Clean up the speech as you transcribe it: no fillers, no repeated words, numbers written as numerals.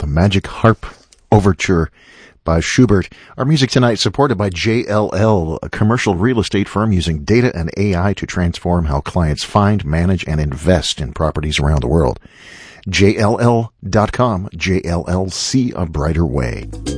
the Magic Harp Overture by Schubert. Our music tonight supported by JLL, a commercial real estate firm using data and AI to transform how clients find, manage, and invest in properties around the world. JLL.com, JLLC, a brighter way.